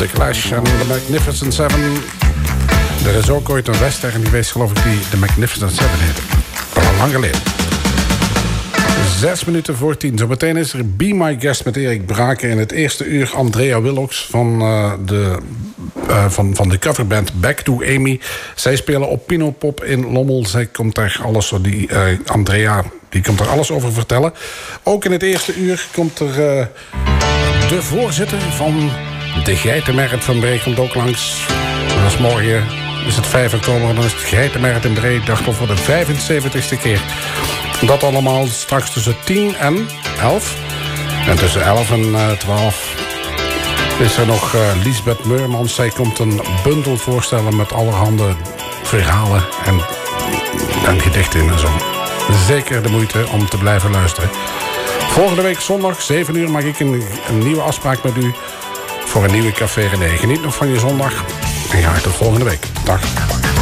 The Clash en The Magnificent Seven. Er is ook ooit een western geweest, geloof ik, die The Magnificent Seven heette. Al lang geleden. 6 minuten voor 10. Zometeen is er Be My Guest met Erik Braken. In het eerste uur Andrea Willocks van de coverband Back to Amy. Zij spelen op Pinopop in Lommel. Zij komt daar alles, Andrea, die komt er alles over vertellen. Ook in het eerste uur komt er de voorzitter van de Geitenmarkt van Bree komt ook langs. Dat is morgen. Is het 5 oktober, dan is het Geitenmarkt in Bree. Ik dacht al voor de 75ste keer. Dat allemaal straks tussen 10 en 11. En tussen 11 en 12 is er nog Liesbeth Meurmans. Zij komt een bundel voorstellen met allerhande verhalen en gedichten in en zo. Zeker de moeite om te blijven luisteren. Volgende week zondag, 7 uur, maak ik een nieuwe afspraak met u voor een nieuwe Café René. Geniet nog van je zondag en graag tot volgende week. Dag.